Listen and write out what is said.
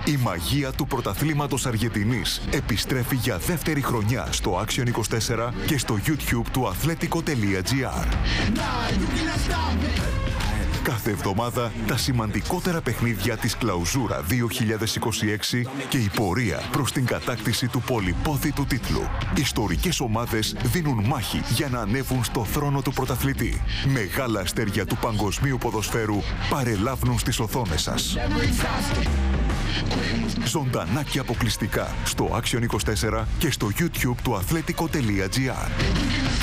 Η μαγεία του πρωταθλήματος Αργεντινής επιστρέφει για δεύτερη χρονιά στο Action 24 και στο YouTube του athletico.gr. Κάθε εβδομάδα τα σημαντικότερα παιχνίδια της Κλαουζούρα 2026 και η πορεία προς την κατάκτηση του πολυπόθητου τίτλου. Ιστορικές ομάδες δίνουν μάχη για να ανέβουν στο θρόνο του πρωταθλητή. Μεγάλα αστέρια του παγκοσμίου ποδοσφαίρου παρελάβουν στις οθόνες σας. Ζωντανά και αποκλειστικά στο Action 24 και στο YouTube του athletico.gr.